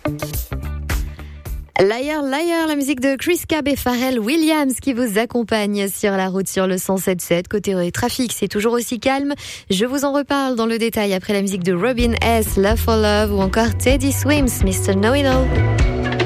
Liar, Liar, la musique de Chris Cab et Pharrell Williams qui vous accompagne sur la route sur le 107.7. Côté trafic, c'est toujours aussi calme. Je vous en reparle dans le détail après la musique de Robin S, Love for Love ou encore Teddy Swims, Mr. Know It All.